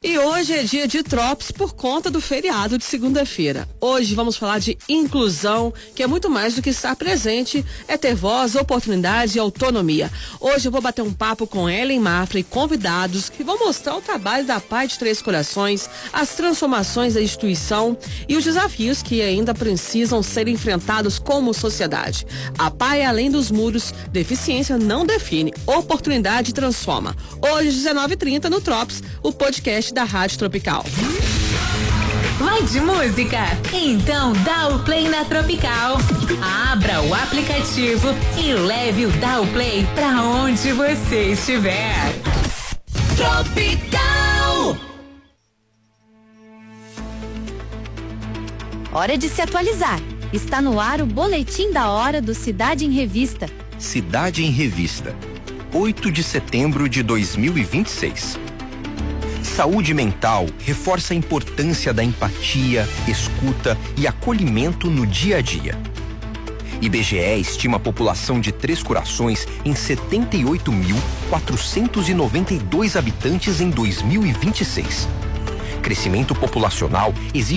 E hoje é dia de Drops por conta do feriado de segunda-feira. Hoje vamos falar de inclusão, que é muito mais do que estar presente, é ter voz, oportunidade e autonomia. Hoje eu vou bater um papo com Ellen Mafra e convidados que vão mostrar o trabalho da PAI de Três Corações, as transformações da instituição e os desafios que ainda precisam ser enfrentados como sociedade. A PAI, além dos muros, deficiência não define, oportunidade transforma. Hoje, 19h30, no Drops, o podcast da Rádio Tropical. Vai de música? Então dá o play na Tropical. Abra o aplicativo e leve o Dá o Play pra onde você estiver. Tropical. Hora de se atualizar. Está no ar o boletim da hora do Cidade em Revista. Cidade em Revista, 8 de setembro de 2026. Saúde mental reforça a importância da empatia, escuta e acolhimento no dia a dia. IBGE estima a população de Três Corações em 78.492 habitantes em 2026. Crescimento populacional exige